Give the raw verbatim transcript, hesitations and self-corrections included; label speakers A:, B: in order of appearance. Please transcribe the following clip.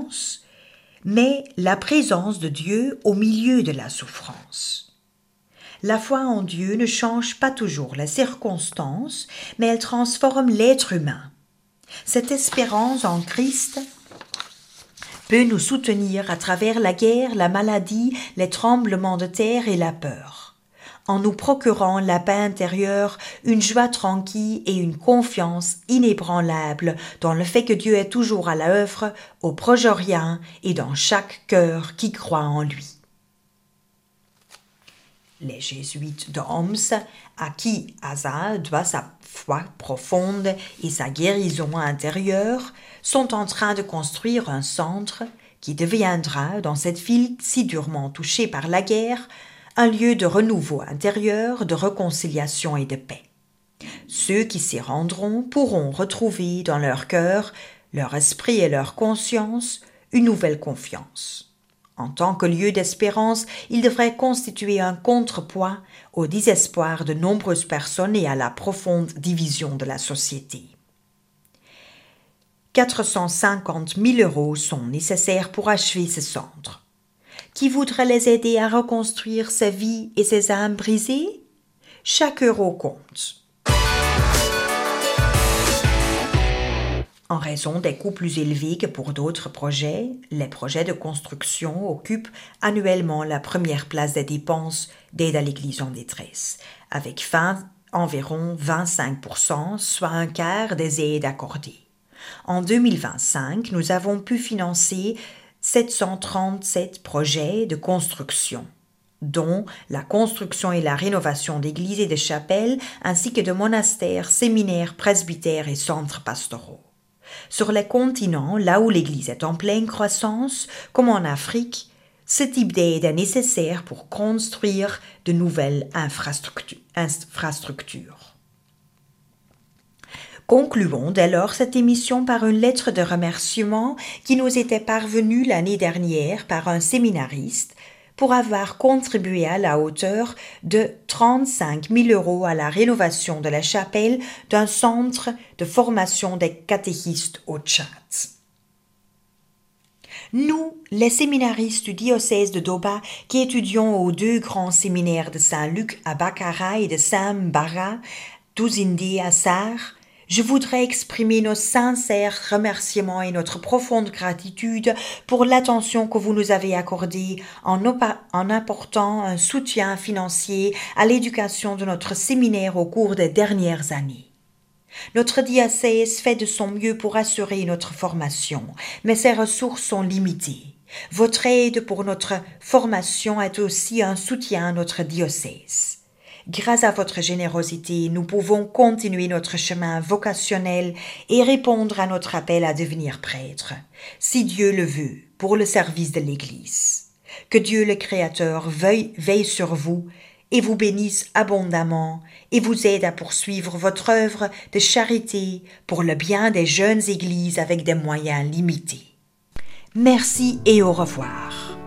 A: souffrance, mais la présence de Dieu au milieu de la souffrance. La foi en Dieu ne change pas toujours les circonstances, mais elle transforme l'être humain. Cette espérance en Christ peut nous soutenir à travers la guerre, la maladie, les tremblements de terre et la peur, en nous procurant la paix intérieure, une joie tranquille et une confiance inébranlable dans le fait que Dieu est toujours à l'œuvre au Proche-Orient et dans chaque cœur qui croit en lui. Les jésuites de Homs, à qui Asa doit sa foi profonde et sa guérison intérieure, sont en train de construire un centre qui deviendra, dans cette ville si durement touchée par la guerre, un lieu de renouveau intérieur, de réconciliation et de paix. Ceux qui s'y rendront pourront retrouver dans leur cœur, leur esprit et leur conscience une nouvelle confiance. En tant que lieu d'espérance, il devrait constituer un contrepoids au désespoir de nombreuses personnes et à la profonde division de la société. quatre cent cinquante mille euros sont nécessaires pour achever ce centre. Qui voudrait les aider à reconstruire sa vie et ses âmes brisées? Chaque euro compte. En raison des coûts plus élevés que pour d'autres projets, les projets de construction occupent annuellement la première place des dépenses d'aide à l'Église en détresse, avec vingt, environ vingt-cinq pour cent, soit un quart des aides accordées. En deux mille vingt-cinq, nous avons pu financer sept cent trente-sept projets de construction, dont la construction et la rénovation d'églises et de chapelles, ainsi que de monastères, séminaires, presbytères et centres pastoraux. Sur les continents, là où l'Église est en pleine croissance, comme en Afrique, ce type d'aide est nécessaire pour construire de nouvelles infrastructures. Concluons dès lors cette émission par une lettre de remerciement qui nous était parvenue l'année dernière par un séminariste pour avoir contribué à la hauteur de trente-cinq mille euros à la rénovation de la chapelle d'un centre de formation des catéchistes au Tchad. Nous, les séminaristes du diocèse de Doba, qui étudions aux deux grands séminaires de Saint-Luc à Bakara et de Saint-Mbara, d'Ouzindé à Sar, je voudrais exprimer nos sincères remerciements et notre profonde gratitude pour l'attention que vous nous avez accordée en, en apportant un soutien financier à l'éducation de notre séminaire au cours des dernières années. Notre diocèse fait de son mieux pour assurer notre formation, mais ses ressources sont limitées. Votre aide pour notre formation est aussi un soutien à notre diocèse. Grâce à votre générosité, nous pouvons continuer notre chemin vocationnel et répondre à notre appel à devenir prêtre, si Dieu le veut, pour le service de l'Église. Que Dieu le Créateur veille, veille sur vous et vous bénisse abondamment et vous aide à poursuivre votre œuvre de charité pour le bien des jeunes églises avec des moyens limités. Merci et au revoir.